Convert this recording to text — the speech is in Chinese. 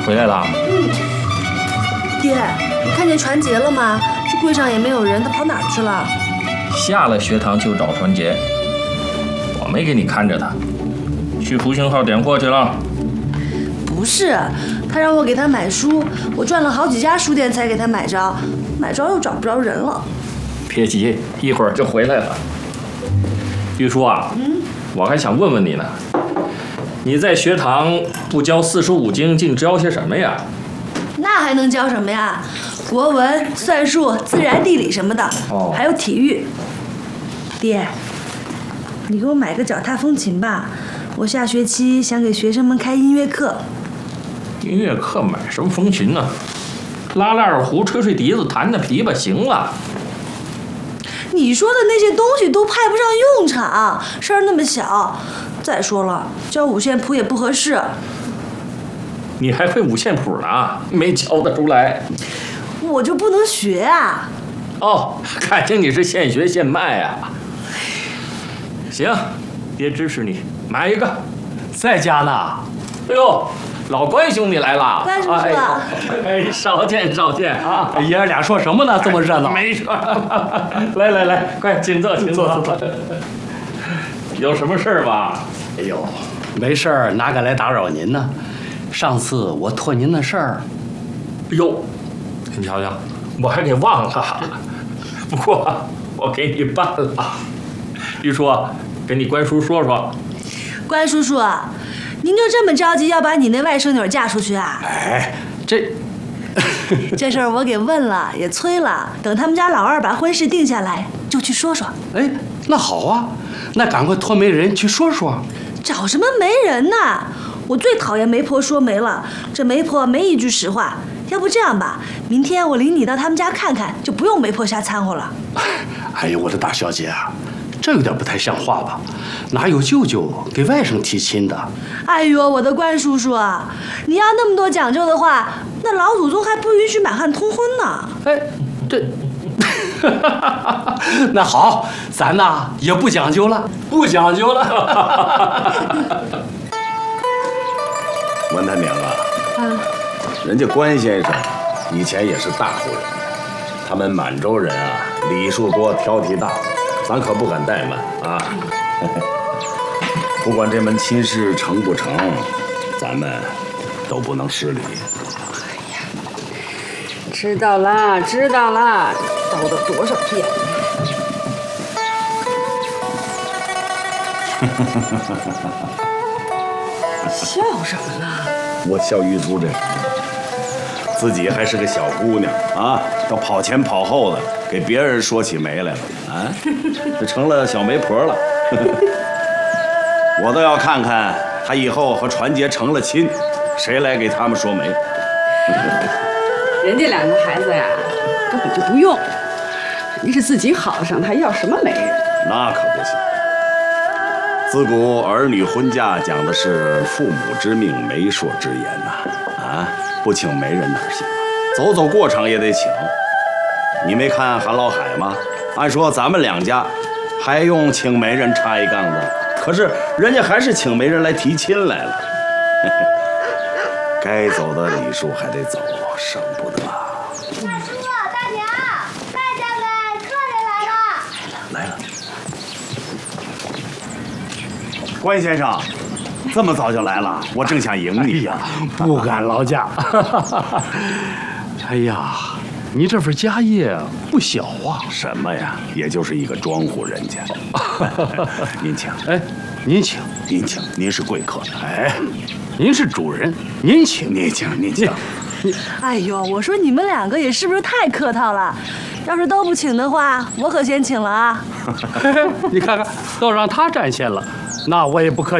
回来了。 爹，你看见传杰了吗？这柜上也没有人，他跑哪儿去了？ 下了学堂就找传杰，我没给你看着他，去复兴号点货去了。 不是，他让我给他买书，我转了好几家书店才给他买着，买着又找不着人了。 别急，一会儿就回来了。玉书啊，我还想问问你呢，你在学堂不教45经，净教些什么呀？ 那还能教什么呀？国文、算术、自然地理什么的，还有体育。爹，你给我买个脚踏风琴吧，我下学期想给学生们开音乐课。 音乐课买什么风琴呢？拉拉二胡、吹吹笛子、弹弹琵琶行了。 你说的那些东西都派不上用场，事儿那么小。再说了，教五线谱也不合适。 你还会五线谱呢？没教得出来。 我就不能学啊？ 哦，看清你是现学现卖啊。行，爹支持你，买一个。 在家呢。 哎呦，老关兄弟来了。 关叔叔。 哎，少见少见啊！ 爷儿俩说什么呢？这么热闹。 没说。来，快请坐，请坐。有什么事儿吧？ 哎呦，没事儿，哪敢来打扰您呢？上次我托您的事儿。 哎呦，你瞧瞧，我还给忘了。不过我给你办了。玉叔，给你关叔说说。 关叔叔，您就这么着急要把你那外甥女嫁出去啊？ 哎， 这事儿我给问了，也催了，等他们家老二把婚事定下来，就去说说。 哎，那好啊，那赶快托媒人去说说。 找什么媒人呢？我最讨厌媒婆说媒了，这媒婆没一句实话。要不这样吧，明天我领你到他们家看看，就不用媒婆瞎掺和了。 哎呦，我的大小姐啊，这有点不太像话吧？哪有舅舅给外甥提亲的？ 哎呦，我的关叔叔啊，你要那么多讲究的话，那老祖宗还不允许满汉通婚呢。 哎，这，那好，咱呐也不讲究了，不讲究了。 文太明啊，人家关先生以前也是大户人家，他们满洲人啊，礼数多，挑剔大，咱可不敢怠慢啊。不管这门亲事成不成，咱们都不能失礼。 哎呀，知道了，知道了，叨叨多少遍了。笑什么呢？ 我笑玉珠这自己还是个小姑娘啊，都跑前跑后的给别人说起媒来了啊，这成了小媒婆了。我倒要看看她以后和传杰成了亲，谁来给他们说媒。 人家两个孩子呀，根本就不用，人家是自己好上，还要什么媒人？ 那可不行。自古儿女婚嫁讲的是父母之命，媒妁之言呐，啊，不请媒人哪行啊？走走过场也得请。你没看韩老海吗？按说咱们两家还用请媒人插一杠子，可是人家还是请媒人来提亲来了。该走的礼数还得走，省不得。 大叔、大娘，大家们，客人来了。 来了。关先生，这么早就来了，我正想迎你呀。 不敢劳驾。哎呀，你这份家业不小啊。 什么呀？也就是一个庄户人家。您请。 哎，您请， 您请，您是贵客。 哎，您是主人，您请， 您请，您请。 哎呦，我说你们两个也是不是太客套了？要是都不请的话，我可先请了啊。 你看看，都让他占先了，那我也不客气。